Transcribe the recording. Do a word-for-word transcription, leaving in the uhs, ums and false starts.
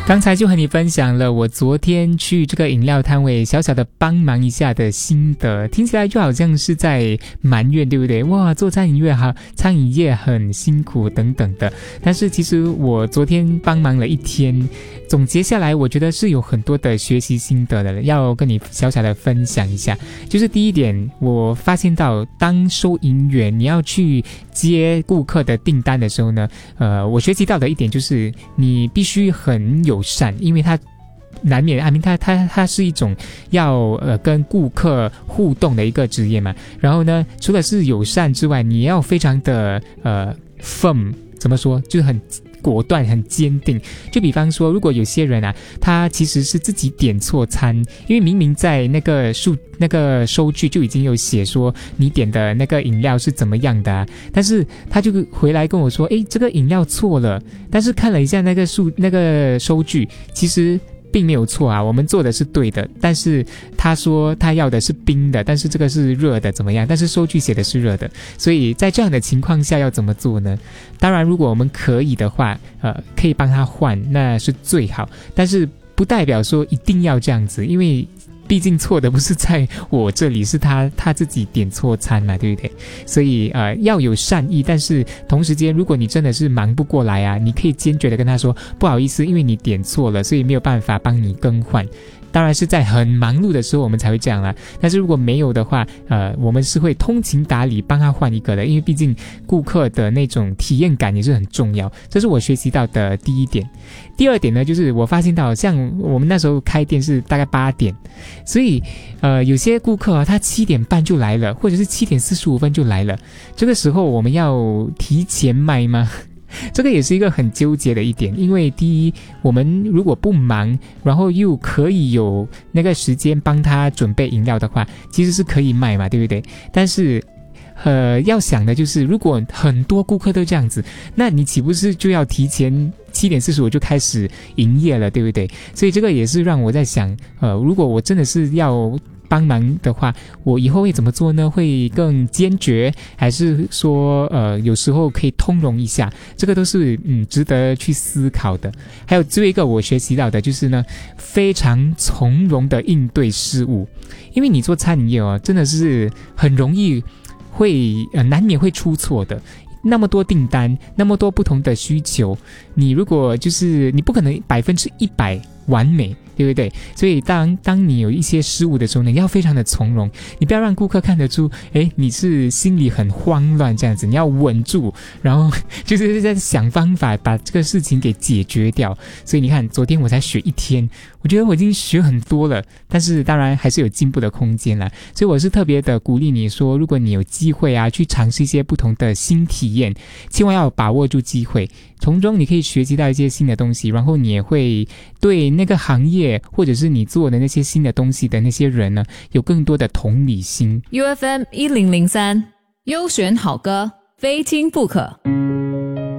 刚才就和你分享了我昨天去这个饮料摊位小小的帮忙一下的心得，听起来就好像是在埋怨，对不对？哇，做餐饮业好，餐饮业很辛苦等等的。但是其实我昨天帮忙了一天，总结下来我觉得是有很多的学习心得的，要跟你小小的分享一下。就是第一点，我发现到当收银员你要去接顾客的订单的时候呢，呃，我学习到的一点就是你必须很友善，因为他难免阿明他他他是一种要呃跟顾客互动的一个职业嘛。然后呢，除了是友善之外，你要非常的呃 firm， 怎么说，就是很果断很坚定。就比方说，如果有些人啊，他其实是自己点错餐，因为明明在那个数那个收据就已经有写说你点的那个饮料是怎么样的啊，但是他就回来跟我说，诶，这个饮料错了，但是看了一下那个数那个收据，其实并没有错啊，我们做的是对的，但是他说他要的是冰的，但是这个是热的，怎么样？但是收据写的是热的，所以在这样的情况下要怎么做呢？当然，如果我们可以的话，呃，可以帮他换，那是最好，但是不代表说一定要这样子，因为毕竟错的不是在我这里，是他他自己点错餐嘛，对不对？所以呃要有善意，但是同时间，如果你真的是忙不过来啊，你可以坚决的跟他说，不好意思，因为你点错了，所以没有办法帮你更换。当然是在很忙碌的时候我们才会这样啦，但是如果没有的话，呃，我们是会通情达理帮他换一个的，因为毕竟顾客的那种体验感也是很重要，这是我学习到的第一点。第二点呢，就是我发现到像我们那时候开店是大概八点，所以呃，有些顾客啊，他七点半就来了，或者是七点四十五分就来了，这个时候我们要提前卖吗？这个也是一个很纠结的一点，因为第一，我们如果不忙，然后又可以有那个时间帮他准备饮料的话，其实是可以卖嘛，对不对？但是呃，要想的就是，如果很多顾客都这样子，那你岂不是就要提前七点四十五就开始营业了，对不对？所以这个也是让我在想，呃，如果我真的是要帮忙的话，我以后会怎么做呢？会更坚决，还是说呃有时候可以通融一下？这个都是嗯值得去思考的。还有最后一个我学习到的就是呢，非常从容的应对事物，因为你做餐饮业哦，真的是很容易会呃难免会出错的。那么多订单，那么多不同的需求，你如果就是你不可能百分之一百完美，对不对？所以当当你有一些失误的时候呢，你要非常的从容，你不要让顾客看得出，诶，你是心里很慌乱这样子，你要稳住，然后就是在想方法把这个事情给解决掉。所以你看，昨天我才学一天，我觉得我已经学很多了，但是当然还是有进步的空间啦。所以我是特别的鼓励你说，如果你有机会啊，去尝试一些不同的新体验，千万要把握住机会，从中你可以学习到一些新的东西，然后你也会对那个行业或者是你做的那些新的东西的那些人呢，有更多的同理心。 U F M 一零零三优选好歌，非听不可。